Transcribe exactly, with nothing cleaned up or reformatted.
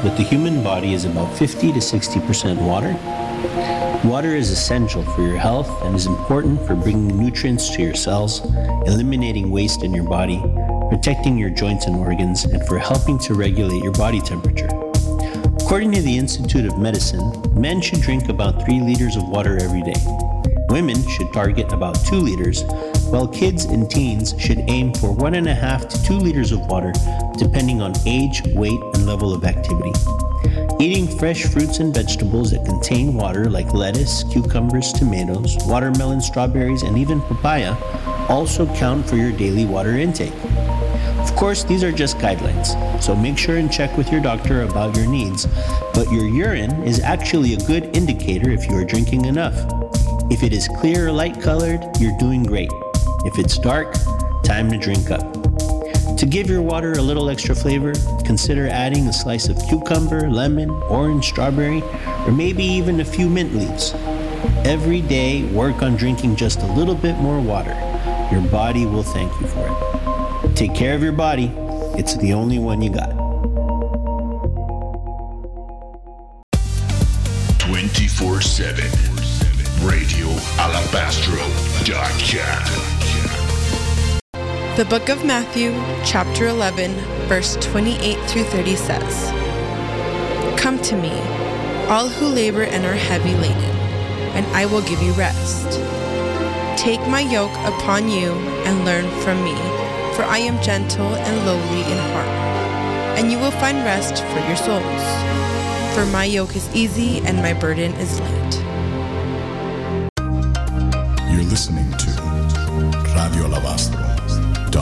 that the human body is about fifty to sixty percent water. Water is essential for your health and is important for bringing nutrients to your cells, eliminating waste in your body, protecting your joints and organs, and for helping to regulate your body temperature. According to the Institute of Medicine, men should drink about three liters of water every day. Women should target about two liters, while kids and teens should aim for one and a half to two liters of water, depending on age, weight, and level of activity. Eating fresh fruits and vegetables that contain water like lettuce, cucumbers, tomatoes, watermelon, strawberries, and even papaya also count for your daily water intake. Of course, these are just guidelines, so make sure and check with your doctor about your needs, but your urine is actually a good indicator if you are drinking enough. If it is clear or light colored, you're doing great. If it's dark, time to drink up. To give your water a little extra flavor, consider adding a slice of cucumber, lemon, orange, strawberry, or maybe even a few mint leaves. Every day, work on drinking just a little bit more water. Your body will thank you for it. Take care of your body. It's the only one you got. twenty-four seven Radio Alabastro dot com. The book of Matthew, chapter eleven, verse twenty-eight through thirty says, "Come to me, all who labor and are heavy laden, and I will give you rest. Take my yoke upon you and learn from me, for I am gentle and lowly in heart, and you will find rest for your souls. For my yoke is easy and my burden is light." You're listening to Radio Alabastro.